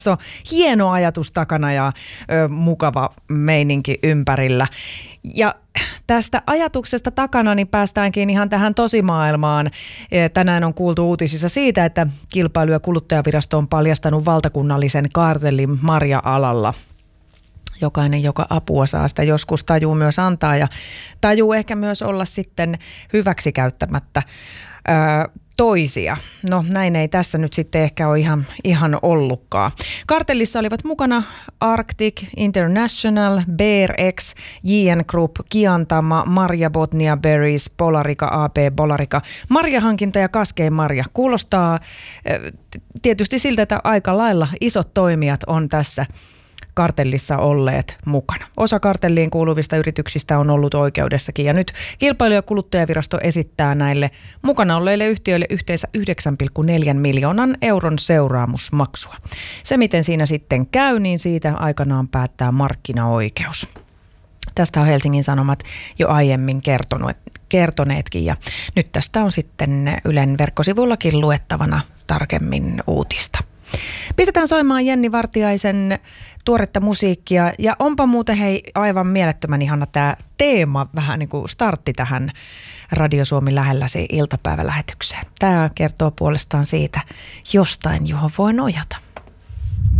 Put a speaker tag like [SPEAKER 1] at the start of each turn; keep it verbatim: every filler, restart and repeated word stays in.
[SPEAKER 1] Se on hieno ajatus takana ja ö, mukava meininki ympärillä. Ja tästä ajatuksesta takana niin päästäänkin ihan tähän tosimaailmaan. Tänään on kuultu uutisissa siitä, että Kilpailu- ja kuluttajavirasto on paljastanut valtakunnallisen kaartellin marja-alalla. Jokainen, joka apua saa, sitä joskus tajuu myös antaa ja tajuu ehkä myös olla sitten hyväksikäyttämättä öö, toisia. No näin ei tässä nyt sitten ehkä ole ihan, ihan ollutkaan. Kartellissa olivat mukana Arctic International, Bear-X, J N Group, Kiantama, Marja Botnia Berries, Polarica A P Polarica, marjahankinta ja Kaskeen marja. Kuulostaa tietysti siltä, että aika lailla isot toimijat on tässä kartellissa olleet mukana. Osa kartelliin kuuluvista yrityksistä on ollut oikeudessakin ja nyt Kilpailu- ja kuluttajavirasto esittää näille mukana olleille yhtiöille yhteensä yhdeksän pilkku neljä miljoonan euron seuraamusmaksua. Se miten siinä sitten käy, niin siitä aikanaan päättää markkinaoikeus. Tästä on Helsingin Sanomat jo aiemmin kertonut, kertoneetkin ja nyt tästä on sitten Ylen verkkosivuillakin luettavana tarkemmin uutista. Pistetään soimaan Jenni Vartiaisen tuoretta musiikkia ja onpa muuten hei aivan mielettömän ihana tämä teema, vähän niin kuin startti tähän Radio Suomi lähelläsi iltapäivälähetykseen. Tämä kertoo puolestaan siitä jostain, johon voi nojata.